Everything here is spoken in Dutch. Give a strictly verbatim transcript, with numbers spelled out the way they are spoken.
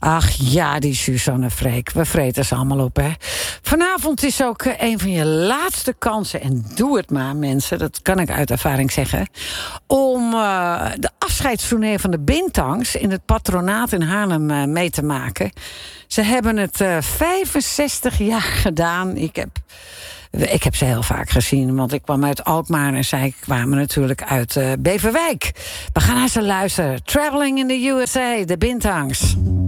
Ach ja, die Suzanne Freek. We vreten ze allemaal op, hè. Vanavond is ook eh, een van je laatste kansen. En doe het maar, mensen. Dat kan ik uit ervaring zeggen. Om uh, de afscheidstournee van de Bintangs in het patronaat in Haarlem uh, mee te maken. Ze hebben het uh, vijfenzestig jaar gedaan. Ik heb... Ik heb ze heel vaak gezien, want ik kwam uit Alkmaar en zij kwamen natuurlijk uit uh, Beverwijk. We gaan naar ze luisteren. Traveling in the U S A, de Bintangs.